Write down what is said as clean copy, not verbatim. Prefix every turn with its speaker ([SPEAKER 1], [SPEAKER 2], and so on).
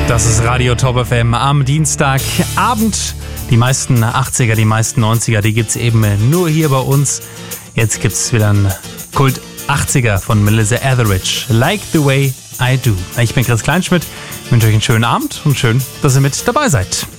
[SPEAKER 1] Das ist Radio Top FM am Dienstagabend. Die meisten 80er, die meisten 90er, die gibt's eben nur hier bei uns. Jetzt gibt's wieder einen Kult 80er von Melissa Etheridge. Like the way I do. Ich bin Chris Kleinschmidt. Ich wünsche euch einen schönen Abend und schön, dass ihr mit dabei seid.